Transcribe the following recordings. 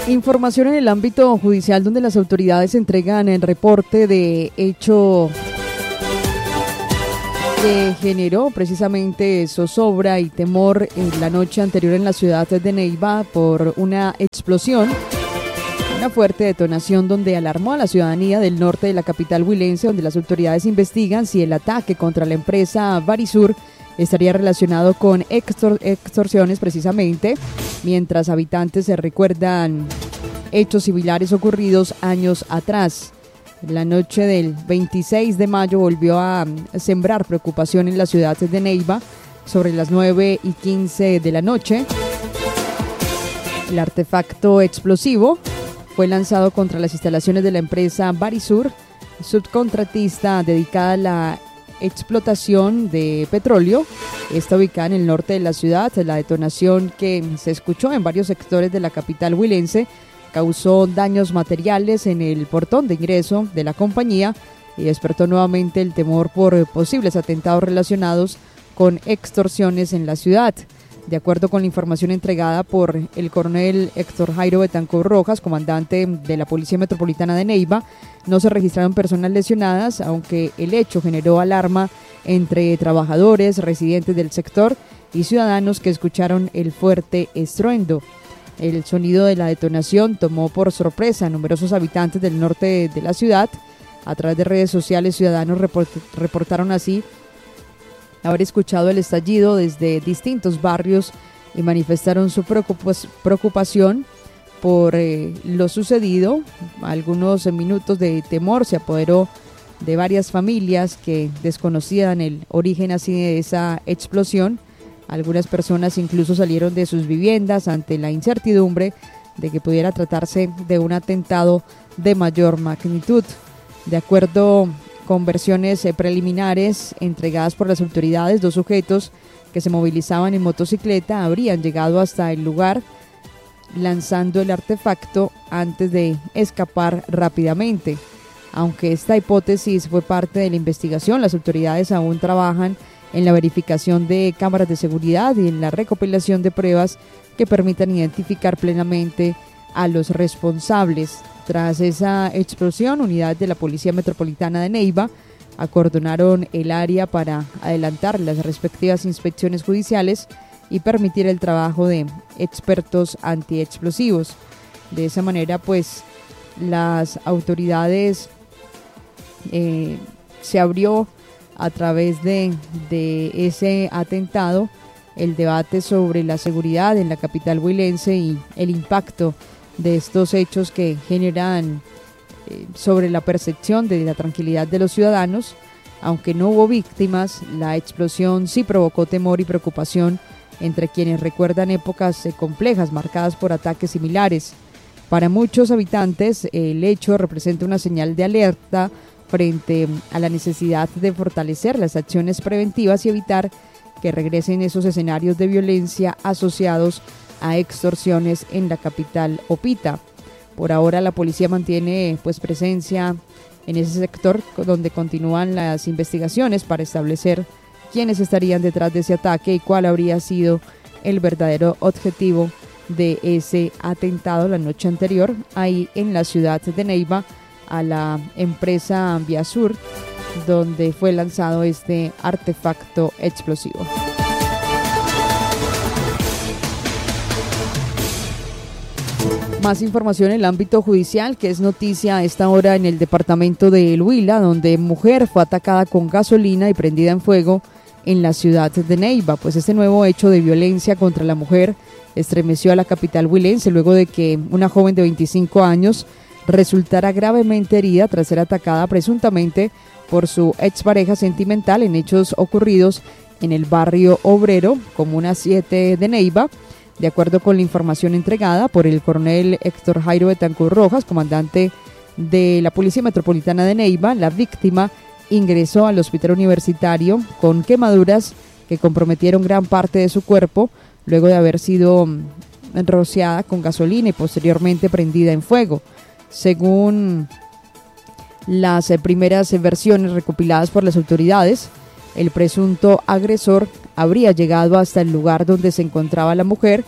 Información en el ámbito judicial, donde las autoridades entregan el reporte de hecho que generó precisamente zozobra y temor en la noche anterior en la ciudad de Neiva por una explosión, una fuerte detonación donde alarmó a la ciudadanía del norte de la capital huilense, donde las autoridades investigan si el ataque contra la empresa Barisur estaría relacionado con extorsiones precisamente, mientras habitantes se recuerdan hechos similares ocurridos años atrás. La noche del 26 de mayo volvió a sembrar preocupación en la ciudad de Neiva. Sobre las 9:15 de la noche, el artefacto explosivo fue lanzado contra las instalaciones de la empresa Barisur, subcontratista dedicada a la explotación de petróleo. Está ubicada en el norte de la ciudad. La detonación, que se escuchó en varios sectores de la capital huilense, causó daños materiales en el portón de ingreso de la compañía y despertó nuevamente el temor por posibles atentados relacionados con extorsiones en la ciudad. De acuerdo con la información entregada por el coronel Héctor Jairo Betancur Rojas, comandante de la Policía Metropolitana de Neiva, no se registraron personas lesionadas, aunque el hecho generó alarma entre trabajadores, residentes del sector y ciudadanos que escucharon el fuerte estruendo. El sonido de la detonación tomó por sorpresa a numerosos habitantes del norte de la ciudad. A través de redes sociales, ciudadanos reportaron así haber escuchado el estallido desde distintos barrios y manifestaron su preocupación por lo sucedido. Algunos minutos de temor se apoderó de varias familias que desconocían el origen así de esa explosión. Algunas personas incluso salieron de sus viviendas ante la incertidumbre de que pudiera tratarse de un atentado de mayor magnitud. De acuerdo con versiones preliminares entregadas por las autoridades, 2 sujetos que se movilizaban en motocicleta habrían llegado hasta el lugar lanzando el artefacto antes de escapar rápidamente. Aunque esta hipótesis fue parte de la investigación, las autoridades aún trabajan en la verificación de cámaras de seguridad y en la recopilación de pruebas que permitan identificar plenamente a los responsables. Tras esa explosión, unidades de la Policía Metropolitana de Neiva acordonaron el área para adelantar las respectivas inspecciones judiciales y permitir el trabajo de expertos antiexplosivos. De esa manera, pues, las autoridades se abrió a través de ese atentado el debate sobre la seguridad en la capital huilense y el impacto de estos hechos que generan sobre la percepción de la tranquilidad de los ciudadanos. Aunque no hubo víctimas, la explosión sí provocó temor y preocupación entre quienes recuerdan épocas complejas marcadas por ataques similares. Para muchos habitantes, el hecho representa una señal de alerta frente a la necesidad de fortalecer las acciones preventivas y evitar que regresen esos escenarios de violencia asociados a extorsiones en la capital Opita. Por ahora la policía mantiene pues presencia en ese sector, donde continúan las investigaciones para establecer quiénes estarían detrás de ese ataque y cuál habría sido el verdadero objetivo de ese atentado la noche anterior ahí en la ciudad de Neiva a la empresa Viasur, donde fue lanzado este artefacto explosivo. Más información en el ámbito judicial, que es noticia a esta hora en el departamento de El Huila, donde mujer fue atacada con gasolina y prendida en fuego en la ciudad de Neiva. Pues este nuevo hecho de violencia contra la mujer estremeció a la capital huilense luego de que una joven de 25 años resultara gravemente herida tras ser atacada presuntamente por su expareja sentimental en hechos ocurridos en el barrio obrero, Comuna 7 de Neiva. De acuerdo con la información entregada por el coronel Héctor Jairo Betancur Rojas, comandante de la Policía Metropolitana de Neiva, la víctima ingresó al hospital universitario con quemaduras que comprometieron gran parte de su cuerpo luego de haber sido rociada con gasolina y posteriormente prendida en fuego. Según las primeras versiones recopiladas por las autoridades, el presunto agresor habría llegado hasta el lugar donde se encontraba la mujer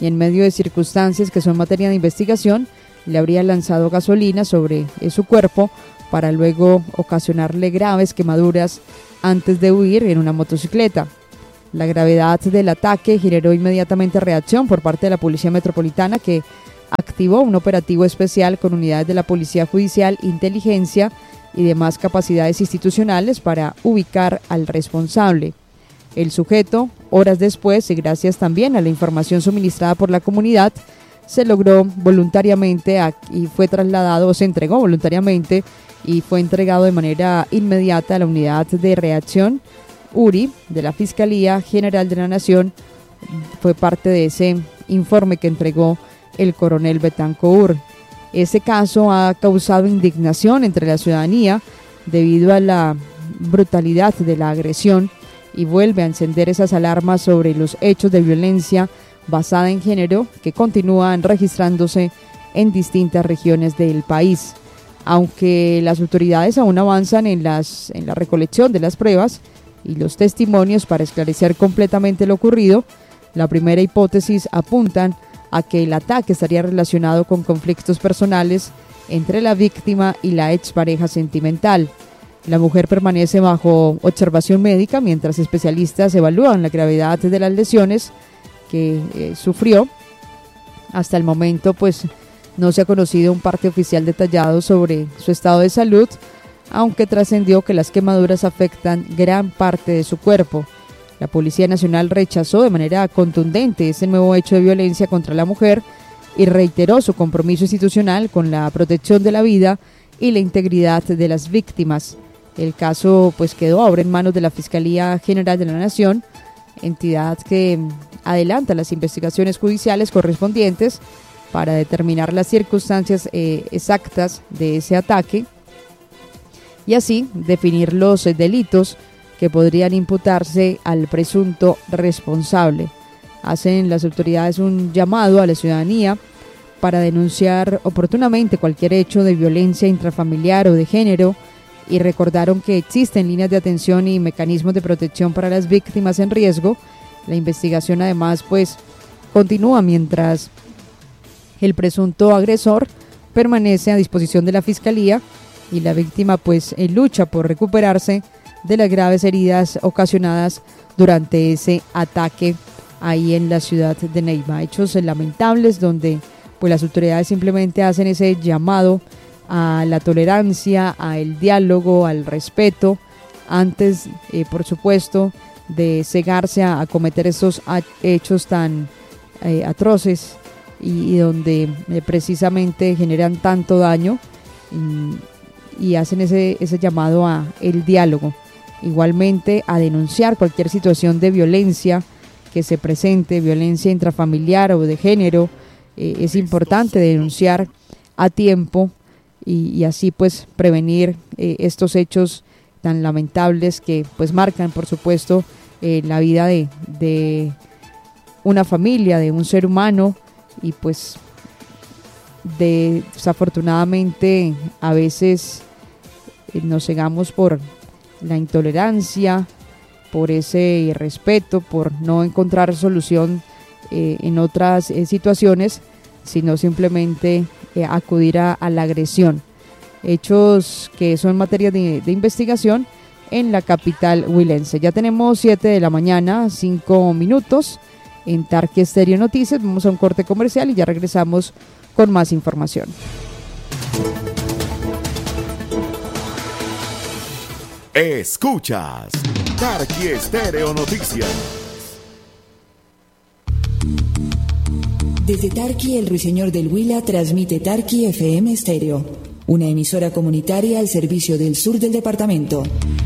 y en medio de circunstancias que son materia de investigación, le habría lanzado gasolina sobre su cuerpo para luego ocasionarle graves quemaduras antes de huir en una motocicleta. La gravedad del ataque generó inmediatamente reacción por parte de la Policía Metropolitana, que activó un operativo especial con unidades de la Policía Judicial, Inteligencia y demás capacidades institucionales para ubicar al responsable. El sujeto, horas después, y gracias también a la información suministrada por la comunidad, se logró voluntariamente y fue trasladado, o se entregó voluntariamente y fue entregado de manera inmediata a la unidad de reacción URI de la Fiscalía General de la Nación. Fue parte de ese informe que entregó el coronel Betancourt. Ese caso ha causado indignación entre la ciudadanía debido a la brutalidad de la agresión y vuelve a encender esas alarmas sobre los hechos de violencia basada en género que continúan registrándose en distintas regiones del país. Aunque las autoridades aún avanzan en la recolección de las pruebas y los testimonios para esclarecer completamente lo ocurrido, la primera hipótesis apuntan a que el ataque estaría relacionado con conflictos personales entre la víctima y la expareja sentimental. La mujer permanece bajo observación médica mientras especialistas evalúan la gravedad de las lesiones que sufrió. Hasta el momento, pues, no se ha conocido un parte oficial detallado sobre su estado de salud, aunque trascendió que las quemaduras afectan gran parte de su cuerpo. La Policía Nacional rechazó de manera contundente ese nuevo hecho de violencia contra la mujer y reiteró su compromiso institucional con la protección de la vida y la integridad de las víctimas. El caso pues quedó ahora en manos de la Fiscalía General de la Nación, entidad que adelanta las investigaciones judiciales correspondientes para determinar las circunstancias exactas de ese ataque y así definir los delitos que podrían imputarse al presunto responsable. Hacen las autoridades un llamado a la ciudadanía para denunciar oportunamente cualquier hecho de violencia intrafamiliar o de género y recordaron que existen líneas de atención y mecanismos de protección para las víctimas en riesgo. La investigación además pues continúa mientras el presunto agresor permanece a disposición de la Fiscalía y la víctima pues lucha por recuperarse de las graves heridas ocasionadas durante ese ataque ahí en la ciudad de Neiva. Hechos lamentables donde pues las autoridades simplemente hacen ese llamado a la tolerancia, al diálogo, al respeto, antes por supuesto de cegarse a cometer esos hechos tan atroces y donde precisamente generan tanto daño y hacen ese llamado a el diálogo. Igualmente a denunciar cualquier situación de violencia que se presente, violencia intrafamiliar o de género. Es importante denunciar a tiempo y así pues prevenir estos hechos tan lamentables que pues marcan por supuesto la vida de una familia, de un ser humano y pues desafortunadamente a veces nos cegamos por la intolerancia, por ese irrespeto, por no encontrar solución en otras situaciones, sino simplemente acudir a la agresión. Hechos que son materia de investigación en la capital huilense. Ya tenemos 7 de la mañana, 5 minutos en Tarqui Estéreo Noticias. Vamos a un corte comercial y ya regresamos con más información. Escuchas Tarqui Estéreo Noticias. Desde Tarqui, el Ruiseñor del Huila transmite Tarqui FM Estéreo, una emisora comunitaria al servicio del sur del departamento.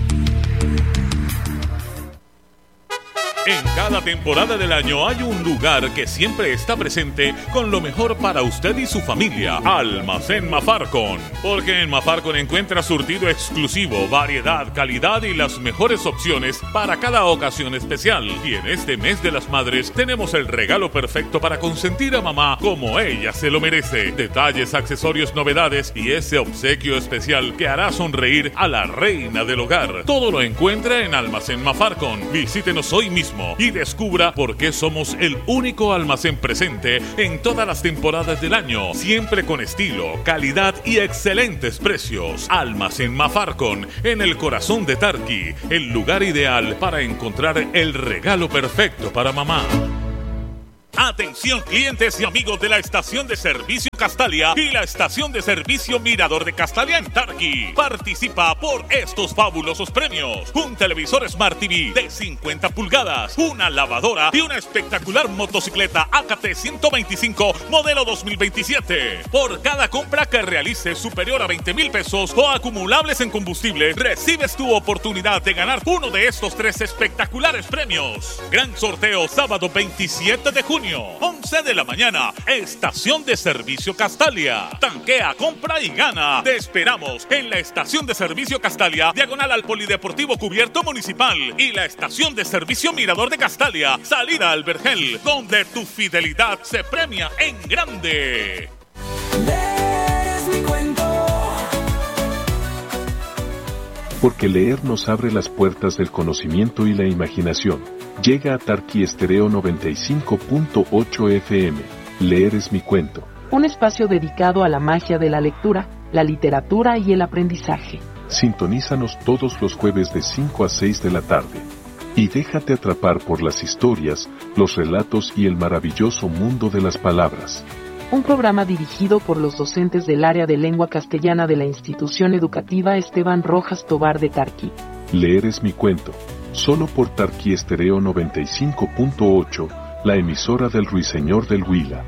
En cada temporada del año hay un lugar que siempre está presente con lo mejor para usted y su familia. Almacén Mafarcon. Porque en Mafarcon encuentra surtido exclusivo, variedad, calidad y las mejores opciones para cada ocasión especial. Y en este mes de las madres tenemos el regalo perfecto para consentir a mamá como ella se lo merece. Detalles, accesorios, novedades y ese obsequio especial que hará sonreír a la reina del hogar. Todo lo encuentra en Almacén Mafarcon. Visítenos hoy mismo mismo y descubra por qué somos el único almacén presente en todas las temporadas del año, siempre con estilo, calidad y excelentes precios. Almacén Mafarcon, en el corazón de Tarqui, el lugar ideal para encontrar el regalo perfecto para mamá. Atención clientes y amigos de la estación de servicio Castalia y la estación de servicio Mirador de Castalia en Tarqui. Participa por estos fabulosos premios: un televisor Smart TV de 50 pulgadas, una lavadora y una espectacular motocicleta AKT 125 modelo 2027. Por cada compra que realices superior a 20,000 pesos o acumulables en combustible, recibes tu oportunidad de ganar uno de estos 3 espectaculares premios. Gran sorteo sábado 27 de junio. 11 de la mañana, estación de servicio Castalia. Tanquea, compra y gana. Te esperamos en la estación de servicio Castalia, diagonal al Polideportivo Cubierto Municipal, y la estación de servicio Mirador de Castalia, salida al Vergel, donde tu fidelidad se premia en grande. Leer es mi cuento. Porque leer nos abre las puertas del conocimiento y la imaginación. Llega a Tarqui Estéreo 95.8 FM. Leer es mi cuento. Un espacio dedicado a la magia de la lectura, la literatura y el aprendizaje. Sintonízanos todos los jueves de 5 a 6 de la tarde. Y déjate atrapar por las historias, los relatos y el maravilloso mundo de las palabras. Un programa dirigido por los docentes del área de lengua castellana de la institución educativa Esteban Rojas Tobar de Tarqui. Leer es mi cuento. Solo por Tarqui Estéreo 95.8, la emisora del Ruiseñor del Huila.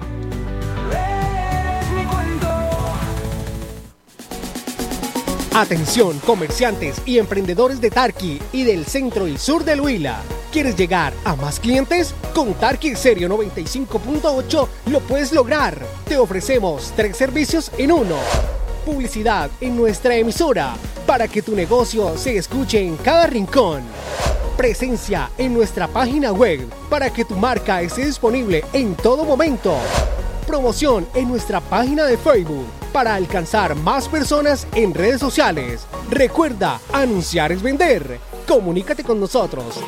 Atención, comerciantes y emprendedores de Tarqui y del centro y sur del Huila. ¿Quieres llegar a más clientes? Con Tarqui Estéreo 95.8 lo puedes lograr. Te ofrecemos 3 servicios en uno. Publicidad en nuestra emisora para que tu negocio se escuche en cada rincón. Presencia en nuestra página web para que tu marca esté disponible en todo momento. Promoción en nuestra página de Facebook para alcanzar más personas en redes sociales. Recuerda, anunciar es vender. Comunícate con nosotros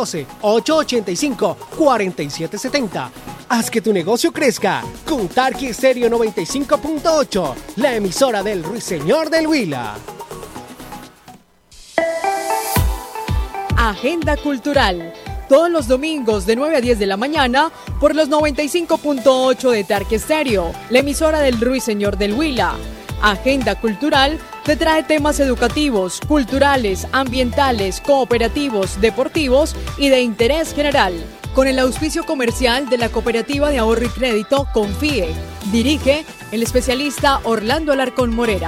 312-885-4770. Haz que tu negocio crezca con Tarqui Estéreo 95.8, la emisora del Ruiseñor del Huila. Agenda Cultural. Todos los domingos de 9 a 10 de la mañana por los 95.8 de Tarqui Estéreo, la emisora del Ruiseñor del Huila. Agenda Cultural te trae temas educativos, culturales, ambientales, cooperativos, deportivos y de interés general. Con el auspicio comercial de la Cooperativa de Ahorro y Crédito Confíe. Dirige el especialista Orlando Alarcón Morera.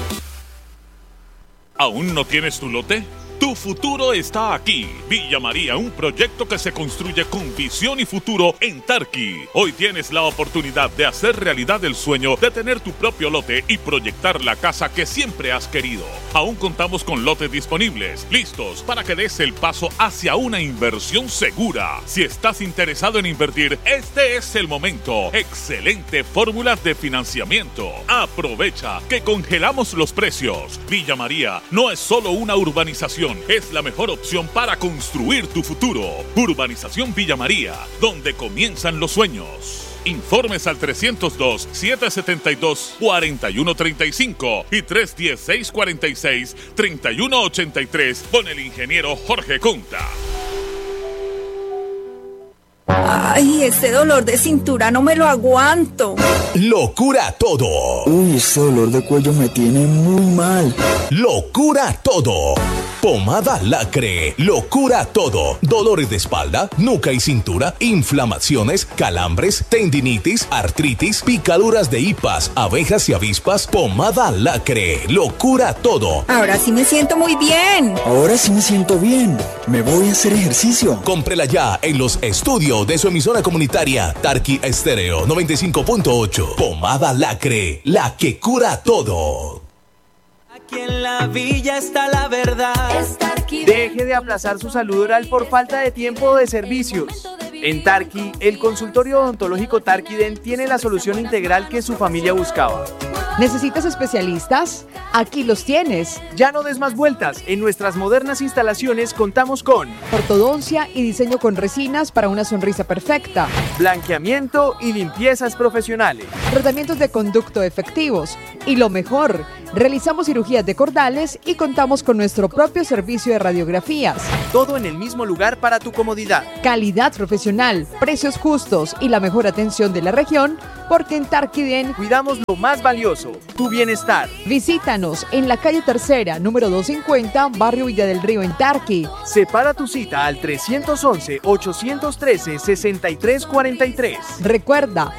¿Aún no tienes tu lote? Tu futuro está aquí. Villa María, un proyecto que se construye con visión y futuro en Tarqui. Hoy tienes la oportunidad de hacer realidad el sueño de tener tu propio lote y proyectar la casa que siempre has querido. Aún contamos con lotes disponibles, listos para que des el paso hacia una inversión segura. Si estás interesado en invertir, este es el momento. Excelente fórmulas de financiamiento. Aprovecha que congelamos los precios. Villa María no es solo una urbanización, es la mejor opción para construir tu futuro. Urbanización Villa María, donde comienzan los sueños. Informes al 302-772-4135 y 310-646-3183 con el ingeniero Jorge Conta. Ay, ese dolor de cintura no me lo aguanto. Lo cura todo. Uy, ese dolor de cuello me tiene muy mal. Lo cura todo. Pomada Lacre. Lo cura todo. Dolores de espalda, nuca y cintura, inflamaciones, calambres, tendinitis, artritis, picaduras de hipas, abejas y avispas. Pomada Lacre. Lo cura todo. Ahora sí me siento muy bien. Ahora sí me siento bien. Me voy a hacer ejercicio. Cómprela ya en los estudios de su emisora comunitaria Tarqui Estéreo 95.8. Pomada Lacre, la que cura todo. Aquí en la villa está la verdad. Deje de aplazar su salud oral por falta de tiempo o de servicios. En Tarqui, el consultorio odontológico Tarqui Dent tiene la solución integral que su familia buscaba. ¿Necesitas especialistas? Aquí los tienes. Ya no des más vueltas. En nuestras modernas instalaciones contamos con ortodoncia y diseño con resinas para una sonrisa perfecta, blanqueamiento y limpiezas profesionales, tratamientos de conducto efectivos y lo mejor, realizamos cirugías de cordales y contamos con nuestro propio servicio de radiografías. Todo en el mismo lugar para tu comodidad. Calidad profesional, precios justos y la mejor atención de la región, porque en Tarqui Den cuidamos lo más valioso, tu bienestar. Visítanos en la calle Tercera, número 250, barrio Villa del Río, en Tarqui. Separa tu cita al 311-813-6343. Recuerda,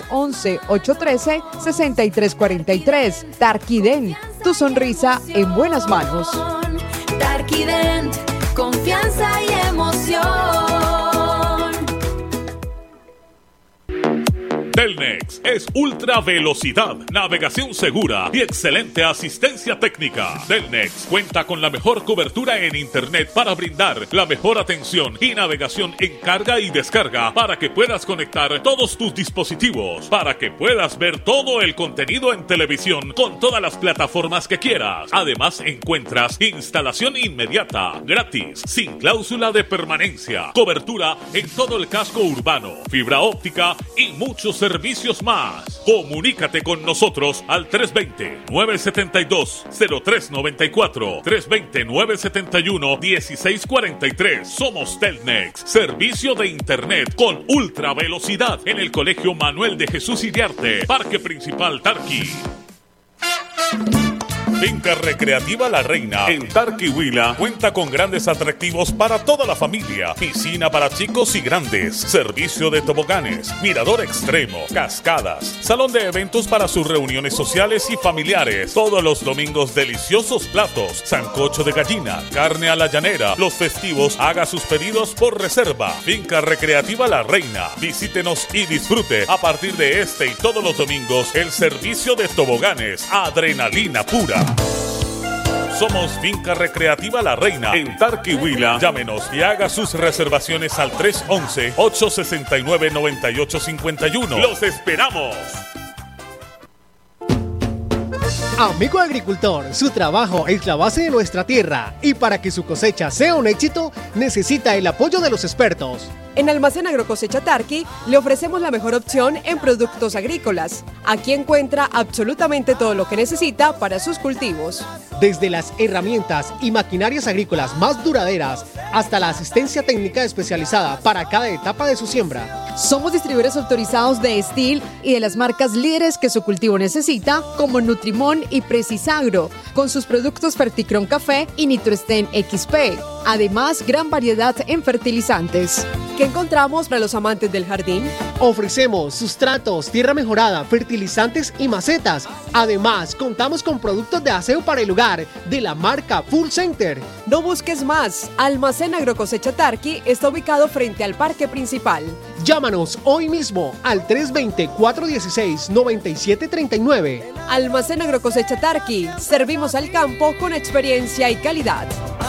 311-813-6343. Tarqui Den, tu sonrisa en buenas manos. Tarqui Den, confianza y emoción. Telnex es ultra velocidad, navegación segura y excelente asistencia técnica. Telnex cuenta con la mejor cobertura en internet para brindar la mejor atención y navegación en carga y descarga para que puedas conectar todos tus dispositivos, para que puedas ver todo el contenido en televisión con todas las plataformas que quieras. Además encuentras instalación inmediata, gratis, sin cláusula de permanencia, cobertura en todo el casco urbano, fibra óptica y muchos servicios más. Comunícate con nosotros al 320-972-0394, 320-971-1643. Somos Telnex, servicio de internet con ultra velocidad en el Colegio Manuel de Jesús Iriarte, Parque Principal Tarqui. Finca Recreativa La Reina en Tarqui Huila cuenta con grandes atractivos para toda la familia. Piscina para chicos y grandes, servicio de toboganes, mirador extremo, cascadas, salón de eventos para sus reuniones sociales y familiares. Todos los domingos deliciosos platos, sancocho de gallina, carne a la llanera. Los festivos haga sus pedidos por reserva. Finca Recreativa La Reina. Visítenos y disfrute a partir de este y todos los domingos el servicio de toboganes, adrenalina pura. Somos Finca Recreativa La Reina en Tarqui Huila. Llámenos y haga sus reservaciones al 311-869-9851. ¡Los esperamos! Amigo agricultor, su trabajo es la base de nuestra tierra y para que su cosecha sea un éxito, necesita el apoyo de los expertos. En Almacén Agrocosecha Tarqui le ofrecemos la mejor opción en productos agrícolas. Aquí encuentra absolutamente todo lo que necesita para sus cultivos. Desde las herramientas y maquinarias agrícolas más duraderas hasta la asistencia técnica especializada para cada etapa de su siembra. Somos distribuidores autorizados de Estil y de las marcas líderes que su cultivo necesita, como Nutrimón y Precisagro, con sus productos Ferticron Café y Nitrosten XP. Además, gran variedad en fertilizantes. ¿Qué encontramos para los amantes del jardín? Ofrecemos sustratos, tierra mejorada, fertilizantes y macetas. Además, contamos con productos de aseo para el hogar de la marca Full Center. No busques más. Almacén Agrocosecha Tarqui está ubicado frente al parque principal. Llámanos hoy mismo al 320-416-9739. Almacén Agrocosecha Tarqui. Servimos al campo con experiencia y calidad.